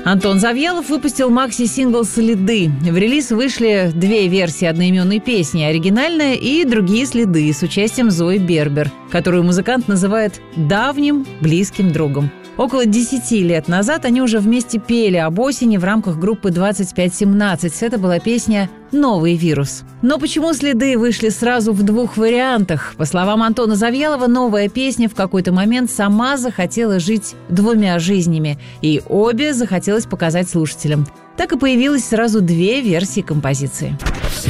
Антон Завьялов выпустил макси-сингл «Следы». В релиз вышли 2 версии одноименной песни: оригинальная и другие следы с участием Зои Бербер, которую музыкант называет давним близким другом. Около 10 лет назад они уже вместе пели об осени в рамках группы 2517. Это была песня «Новый вирус». Но почему «Следы» вышли сразу в 2 вариантах? По словам Антона Завьялова, новая песня в какой-то момент сама захотела жить 2 жизнями, и обе захотелось показать слушателям. Так и появилось сразу 2 версии композиции.